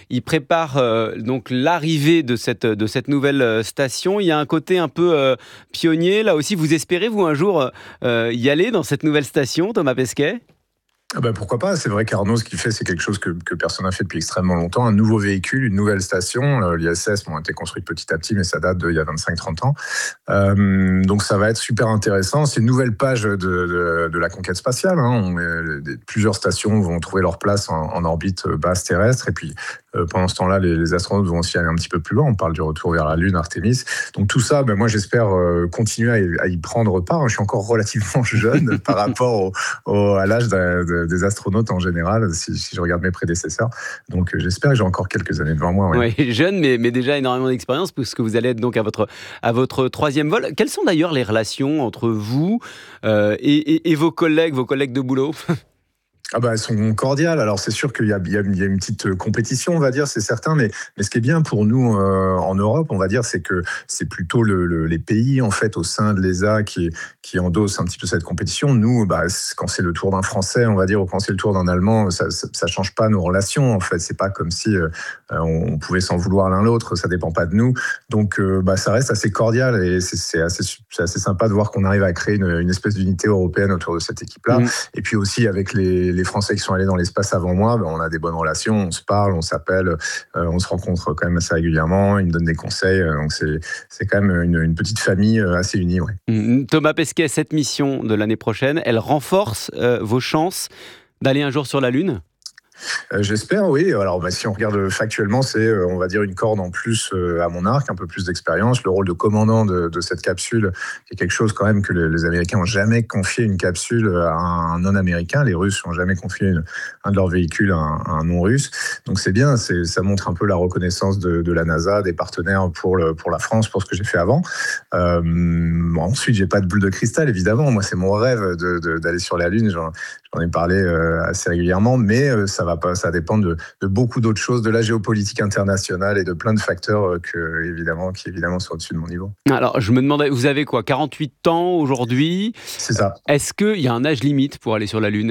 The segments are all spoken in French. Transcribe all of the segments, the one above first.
il prépare donc l'arrivée de cette nouvelle station. Il y a un côté un peu pionnier. Là aussi, vous espérez, vous, un jour y aller dans cette nouvelle station, Thomas Pesquet ? Ah bah pourquoi pas, c'est vrai qu'Arnaud, ce qu'il fait, c'est quelque chose que personne n'a fait depuis extrêmement longtemps. Un nouveau véhicule, une nouvelle station. L'ISS a été construite petit à petit, mais ça date d'il y a 25-30 ans. Donc ça va être super intéressant. C'est une nouvelle page de la conquête spatiale. Plusieurs stations vont trouver leur place en orbite basse terrestre. Et puis pendant ce temps-là, les astronautes vont aussi aller un petit peu plus loin. On parle du retour vers la Lune, Artemis. Donc tout ça, moi j'espère continuer à y prendre part. Je suis encore relativement jeune par rapport à l'âge des astronautes en général, si je regarde mes prédécesseurs. Donc j'espère que j'ai encore quelques années devant moi. Oui, jeune, mais déjà énormément d'expérience, puisque vous allez être donc à votre troisième vol. Quelles sont d'ailleurs les relations entre vous et vos collègues de boulot ? Elles sont cordiales. Alors c'est sûr qu'il y a une petite compétition, on va dire, c'est certain, mais ce qui est bien pour nous en Europe, on va dire, c'est que c'est plutôt les pays en fait au sein de l'ESA qui endossent un petit peu cette compétition. Nous, quand c'est le tour d'un Français, on va dire, ou quand c'est le tour d'un Allemand, ça change pas nos relations. En fait, c'est pas comme si on pouvait s'en vouloir l'un l'autre. Ça dépend pas de nous. Donc ça reste assez cordial et c'est assez sympa de voir qu'on arrive à créer une espèce d'unité européenne autour de cette équipe-là. Et puis aussi avec les Français qui sont allés dans l'espace avant moi, on a des bonnes relations, on se parle, on s'appelle, on se rencontre quand même assez régulièrement, ils me donnent des conseils, donc c'est quand même une petite famille assez unie. Ouais. Thomas Pesquet, cette mission de l'année prochaine, elle renforce vos chances d'aller un jour sur la Lune ? J'espère, oui. Alors, si on regarde factuellement, c'est, on va dire, une corde en plus à mon arc, un peu plus d'expérience. Le rôle de commandant de cette capsule, c'est quelque chose quand même que les Américains n'ont jamais confié une capsule à un non-américain. Les Russes n'ont jamais confié un de leurs véhicules à un non-russe. Donc, c'est bien. Ça montre un peu la reconnaissance de la NASA, des partenaires pour la France, pour ce que j'ai fait avant. Ensuite, j'ai pas de boule de cristal, évidemment. Moi, c'est mon rêve d'aller sur la Lune. J'en ai parlé assez régulièrement, mais ça dépend de beaucoup d'autres choses, de la géopolitique internationale et de plein de facteurs qui évidemment sont au-dessus de mon niveau. Alors, je me demandais, vous avez quoi, 48 ans aujourd'hui ? C'est ça. Est-ce qu'il y a un âge limite pour aller sur la Lune ?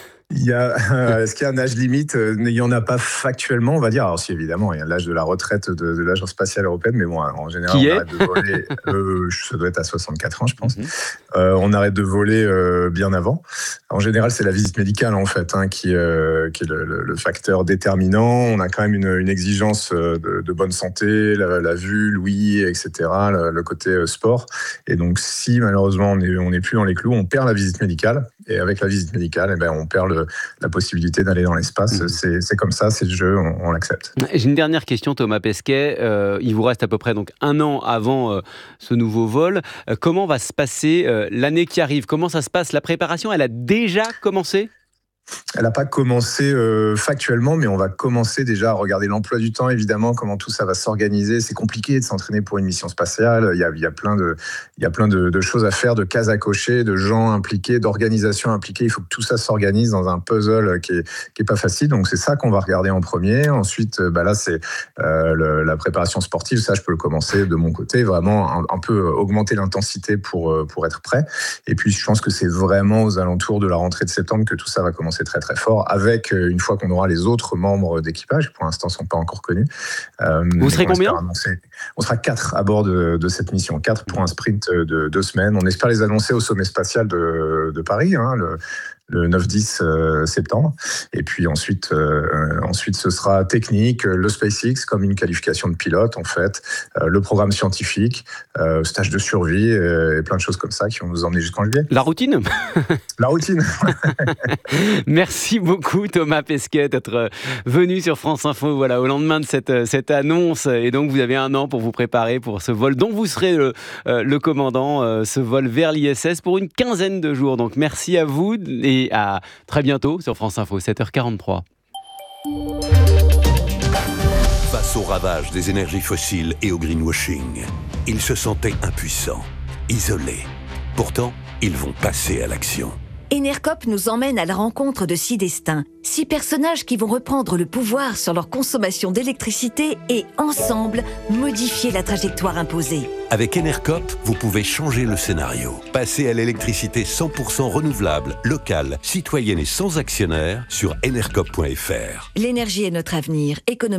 Est-ce qu'il y a un âge limite ? Il n'y en a pas factuellement, on va dire. Alors si, évidemment, il y a l'âge de la retraite de l'Agence spatiale européenne, mais bon, en général, on arrête de voler, ça doit être à 64 ans, je pense. On arrête de voler bien avant. En général, c'est la visite médicale, en fait, qui est le facteur déterminant. On a quand même une exigence de bonne santé, la vue, l'ouïe, etc., le côté sport. Et donc, si malheureusement, on n'est plus dans les clous, on perd la visite médicale. Et avec la visite médicale, on perd la possibilité d'aller dans l'espace. C'est comme ça, c'est le jeu, on l'accepte. J'ai une dernière question, Thomas Pesquet. Il vous reste à peu près donc 1 an avant ce nouveau vol. Comment va se passer l'année qui arrive ? Comment ça se passe ? La préparation, elle a déjà commencé ? Elle n'a pas commencé factuellement, mais on va commencer déjà à regarder l'emploi du temps, évidemment, comment tout ça va s'organiser. C'est compliqué de s'entraîner pour une mission spatiale. Il y a plein de choses à faire, de cases à cocher, de gens impliqués, d'organisations impliquées. Il faut que tout ça s'organise dans un puzzle qui est pas facile. Donc c'est ça qu'on va regarder en premier. Ensuite, là c'est la préparation sportive. Ça, je peux le commencer de mon côté, vraiment un peu augmenter l'intensité pour être prêt. Et puis je pense que c'est vraiment aux alentours de la rentrée de septembre que tout ça va commencer très très fort, avec une fois qu'on aura les autres membres d'équipage, pour l'instant ils ne sont pas encore connus. Vous serez combien ? On sera 4 à bord de cette mission, 4 pour un sprint de 2 semaines. On espère les annoncer au sommet spatial de Paris, le 9-10 septembre. Et puis ensuite, ce sera technique, le SpaceX comme une qualification de pilote, en fait, le programme scientifique, stage de survie et plein de choses comme ça qui vont nous emmener jusqu'en juillet. La routine ? La routine. Merci beaucoup, Thomas Pesquet, d'être venu sur France Info au lendemain de cette annonce. Et donc, vous avez 1 an pour vous préparer pour ce vol dont vous serez le commandant, ce vol vers l'ISS pour une 15aine de jours. Donc, merci à vous et à très bientôt sur France Info, 7h43. Face au ravage des énergies fossiles et au greenwashing, ils se sentaient impuissants, isolés. Pourtant, ils vont passer à l'action. Enercop nous emmène à la rencontre de 6 destins, 6 personnages qui vont reprendre le pouvoir sur leur consommation d'électricité et, ensemble, modifier la trajectoire imposée. Avec Enercop, vous pouvez changer le scénario. Passer à l'électricité 100% renouvelable, locale, citoyenne et sans actionnaire sur enercop.fr. L'énergie est notre avenir, économique.